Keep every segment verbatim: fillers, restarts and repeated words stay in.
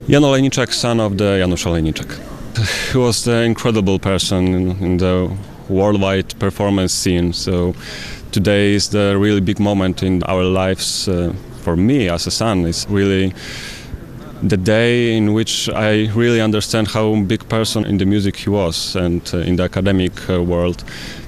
Jan Olejniczak, son of the Janusz Olejniczak. He was an incredible person in, in the worldwide performance scene. So today is the really big moment in our lives. Uh, for me as a son, it's really the day in which I really understand how big person in the music he was, and uh, in the academic uh, world.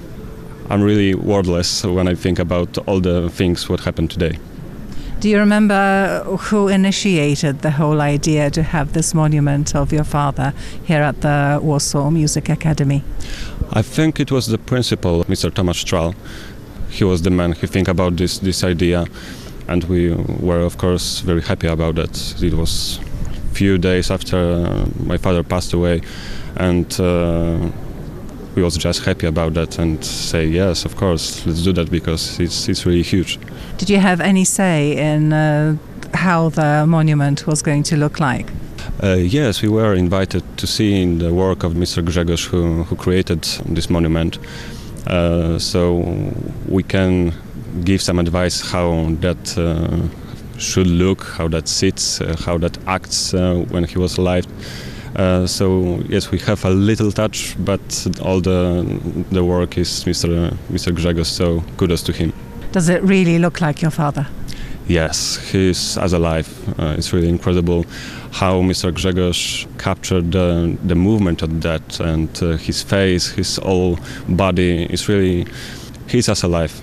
I'm really wordless when I think about all the things what happened today. Do you remember who initiated the whole idea to have this monument of your father here at the Warsaw Music Academy? I think it was the principal, Mister Tomasz Stral. He was the man who think about this this idea, and we were of course very happy about it. It was few days after uh, my father passed away, and uh, we was just happy about that and say yes, of course, let's do that because it's it's really huge. Did you have any say in uh, how the monument was going to look like? Uh, yes, we were invited to see in the work of Mister Grzegorz, who, who created this monument. Uh, so we can give some advice how that uh, should look, how that sits, uh, how that acts uh, when he was alive. Uh, so yes, we have a little touch, but all the the work is Mister Mister Grzegorz. So kudos to him. Does it really look like your father? Yes, he's as alive. Uh, it's really incredible how Mister Grzegorz captured the, the movement of that, and uh, his face, his whole body is really, he's as alive.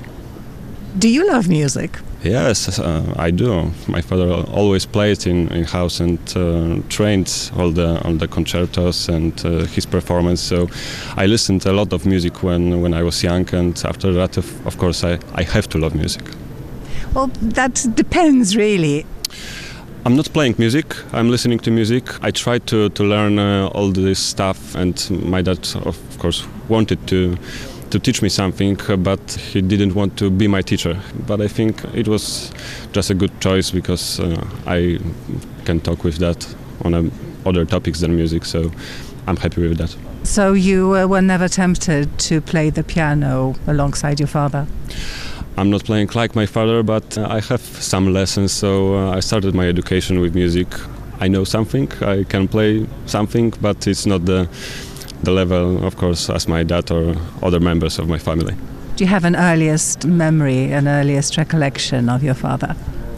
Do you love music? Yes, uh, I do. My father always played in, in house and uh, trained all the all the concertos and uh, his performance. So I listened a lot of music when, when I was young, and after that, of, of course, I, I have to love music. Well, that depends, really. I'm not playing music, I'm listening to music. I tried to, to learn uh, all this stuff, and my dad, of course, wanted to to teach me something, but he didn't want to be my teacher. But I think it was just a good choice, because uh, I can talk with that on a, other topics than music, so I'm happy with that. So you uh, were never tempted to play the piano alongside your father? I'm not playing like my father, but uh, I have some lessons, so uh, I started my education with music. I know something, I can play something, but it's not the the level, of course, as my dad or other members of my family. Do you have an earliest memory, an earliest recollection of your father?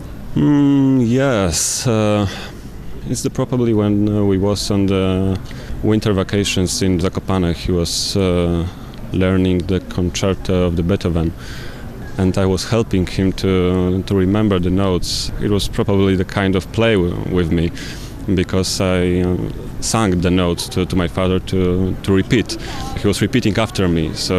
Mm, yes, uh, it's the, probably when uh, we was on the winter vacations in Zakopane. He was uh, learning the concerto of the Beethoven, and I was helping him to to remember the notes. It was probably the kind of play w with me, because I uh, sang the notes to, to my father to, to repeat. He was repeating after me, so